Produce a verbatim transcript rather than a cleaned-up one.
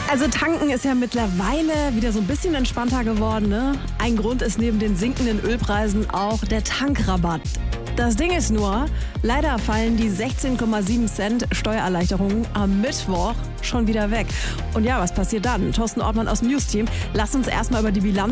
Also tanken ist ja mittlerweile wieder so ein bisschen entspannter geworden, ne? Ein Grund ist neben den sinkenden Ölpreisen auch der Tankrabatt. Das Ding ist nur, leider fallen die sechzehn Komma sieben Cent Steuererleichterungen am Mittwoch schon wieder weg. Und ja, was passiert dann? Thorsten Ortmann aus dem News-Team, lass uns erstmal über die Bilanz